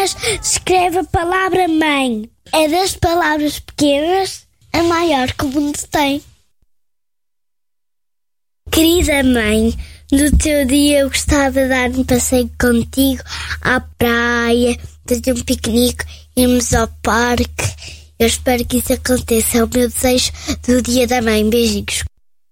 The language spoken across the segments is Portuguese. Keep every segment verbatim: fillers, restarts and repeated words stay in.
letras se escreve a palavra mãe. É das palavras pequenas a maior que o mundo tem. Querida mãe, no teu dia eu gostava de dar um passeio contigo à praia, fazer um piquenique, irmos ao parque. Eu espero que isso aconteça. É o meu desejo do dia da mãe. Beijinhos.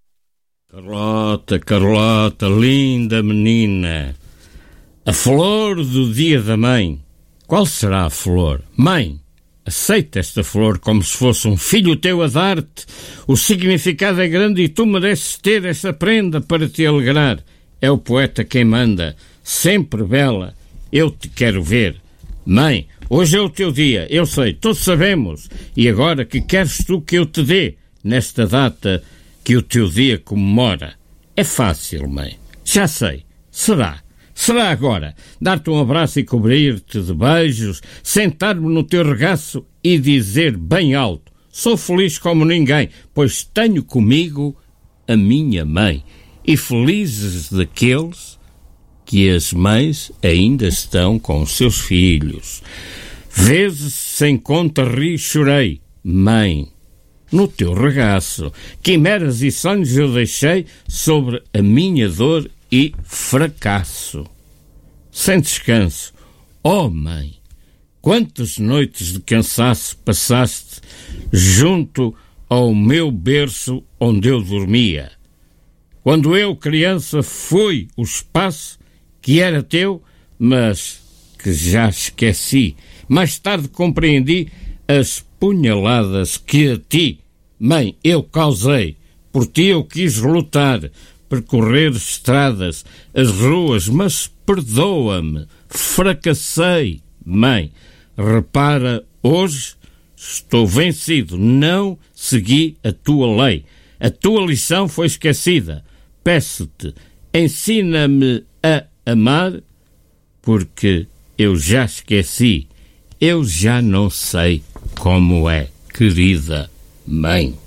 Carlota, Carlota, linda menina. A flor do dia da mãe. Qual será a flor? Mãe, aceita esta flor como se fosse um filho teu a dar-te. O significado é grande e tu mereces ter esta prenda para te alegrar. É o poeta quem manda, sempre bela, eu te quero ver. Mãe, hoje é o teu dia, eu sei, todos sabemos. E agora que queres tu que eu te dê nesta data que o teu dia comemora? É fácil, mãe, já sei, será. Será agora dar-te um abraço e cobrir-te de beijos, sentar-me no teu regaço e dizer bem alto: sou feliz como ninguém, pois tenho comigo a minha mãe. E felizes daqueles que as mães ainda estão com os seus filhos. Vezes sem conta ri e chorei, mãe, no teu regaço. Quimeras e sonhos eu deixei sobre a minha dor e fracasso. Sem descanso, oh mãe, quantas noites de cansaço passaste junto ao meu berço onde eu dormia. Quando eu, criança, fui o espaço que era teu, mas que já esqueci. Mais tarde compreendi as punhaladas que a ti, mãe, eu causei. Por ti eu quis lutar, percorrer estradas, as ruas, mas perdoa-me, fracassei, mãe. Repara, hoje estou vencido, não segui a tua lei. A tua lição foi esquecida. Peço-te, ensina-me a amar, porque eu já esqueci, eu já não sei como é, querida mãe.